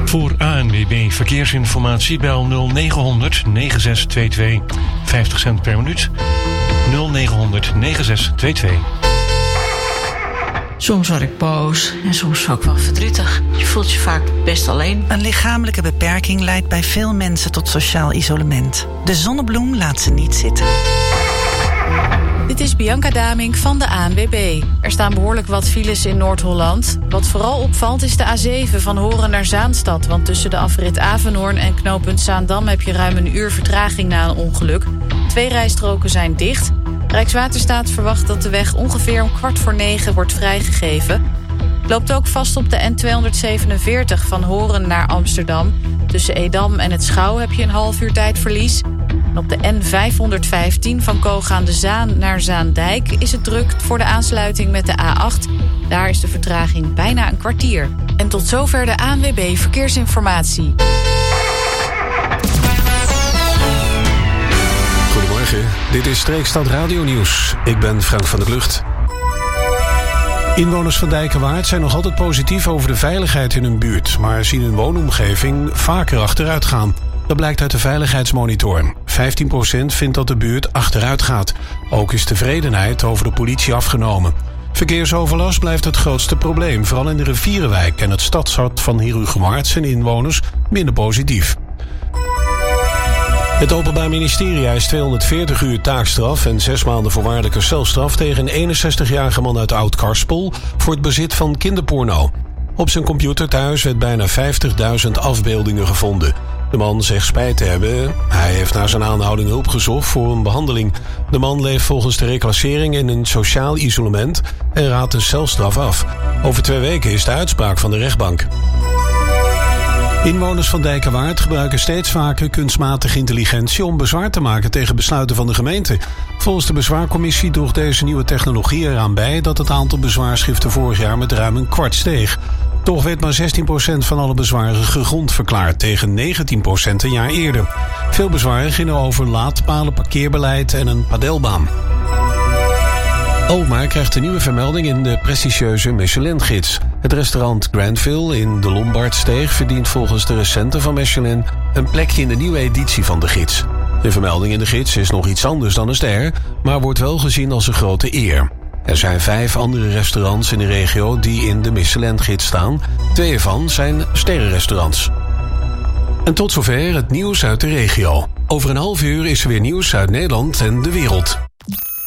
Voor ANWB Verkeersinformatie bel 0900 9622. 50 cent per minuut. 0900 9622. Soms word ik boos en soms ook wel verdrietig. Je voelt je vaak best alleen. Een lichamelijke beperking leidt bij veel mensen tot sociaal isolement. De Zonnebloem laat ze niet zitten. Dit is Bianca Damink van de ANWB. Er staan behoorlijk wat files in Noord-Holland. Wat vooral opvalt is de A7 van Horen naar Zaanstad. Want tussen de afrit Avenhoorn en knooppunt Zaandam heb je ruim een uur vertraging na een ongeluk. 2 rijstroken zijn dicht. Rijkswaterstaat verwacht dat de weg ongeveer om 8:45 wordt vrijgegeven. Loopt ook vast op de N247 van Horen naar Amsterdam. Tussen Edam en het Schouw heb je een half uur tijdverlies. En op de N515 van Koog aan de Zaan naar Zaandijk is het druk voor de aansluiting met de A8. Daar is de vertraging bijna een kwartier. En tot zover de ANWB Verkeersinformatie. Goedemorgen, dit is Streekstad Radio Nieuws. Ik ben Frank van der Klucht. Inwoners van Dijkerwaard zijn nog altijd positief over de veiligheid in hun buurt, maar zien hun woonomgeving vaker achteruit gaan. Dat blijkt uit de veiligheidsmonitor. 15% vindt dat de buurt achteruit gaat. Ook is tevredenheid over de politie afgenomen. Verkeersoverlast blijft het grootste probleem. Vooral in de Rivierenwijk en het stadshart van Herugewaard zijn inwoners minder positief. Het Openbaar Ministerie eist 240 uur taakstraf en 6 maanden voorwaardelijke celstraf tegen een 61-jarige man uit Oud-Karspel voor het bezit van kinderporno. Op zijn computer thuis werd bijna 50.000 afbeeldingen gevonden. De man zegt spijt te hebben. Hij heeft na zijn aanhouding hulp gezocht voor een behandeling. De man leeft volgens de reclassering in een sociaal isolement en raadt een celstraf af. Over 2 weken is de uitspraak van de rechtbank. Inwoners van Dijkerwaard gebruiken steeds vaker kunstmatige intelligentie om bezwaar te maken tegen besluiten van de gemeente. Volgens de bezwaarcommissie droeg deze nieuwe technologie eraan bij dat het aantal bezwaarschriften vorig jaar met ruim een kwart steeg. Toch werd maar 16% van alle bezwaren gegrond verklaard tegen 19% een jaar eerder. Veel bezwaren gingen over laadpalen, parkeerbeleid en een padelbaan. Alkmaar krijgt een nieuwe vermelding in de prestigieuze Michelin-gids. Het restaurant Granville in de Lombardsteeg verdient volgens de recensenten van Michelin een plekje in de nieuwe editie van de gids. De vermelding in de gids is nog iets anders dan een ster, maar wordt wel gezien als een grote eer. Er zijn 5 andere restaurants in de regio die in de Michelin-gids staan. 2 ervan zijn sterrenrestaurants. En tot zover het nieuws uit de regio. Over een half uur is er weer nieuws uit Nederland en de wereld.